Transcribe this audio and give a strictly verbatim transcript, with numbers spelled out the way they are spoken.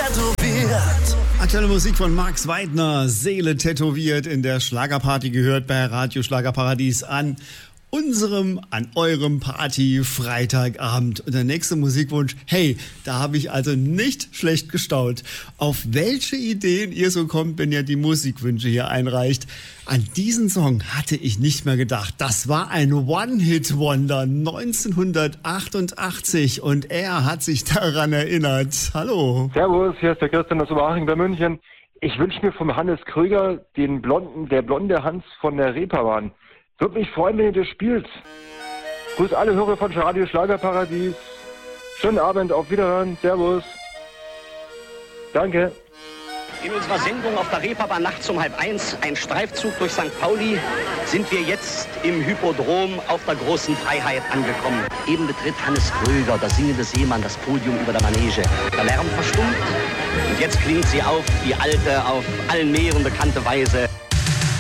tätowiert. Aktuelle Musik von Max Weidner, Seele tätowiert, in der Schlagerparty gehört bei Radio Schlagerparadies an unserem, an eurem Party Freitagabend. Und der nächste Musikwunsch, hey, da habe ich also nicht schlecht gestaunt. Auf welche Ideen ihr so kommt, wenn ihr die Musikwünsche hier einreicht. An diesen Song hatte ich nicht mehr gedacht. Das war ein One-Hit-Wonder neunzehnhundertachtundachtzig und er hat sich daran erinnert. Hallo. Servus, hier ist der Christian aus Oberhaching bei München. Ich wünsche mir vom Hannes Krüger den blonden, der blonde Hans von der Reeperbahn. Würde mich freuen, wenn ihr das spielt. Grüß alle Hörer von Radio Schlagerparadies. Schönen Abend, auf Wiederhören. Servus. Danke. In unserer Sendung auf der Reeperbahn nachts um halb eins, ein Streifzug durch Sankt Pauli, sind wir jetzt im Hippodrom auf der großen Freiheit angekommen. Eben betritt Hannes Krüger, der singende Seemann, das Podium über der Manege. Der Lärm verstummt und jetzt klingt sie auf, die alte, auf allen Meeren bekannte Weise.